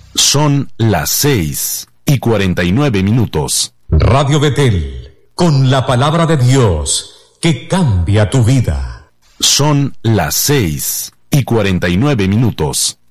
Son las 6:49. Radio Betel, con la palabra de Dios que cambia tu vida. Son las 6:49.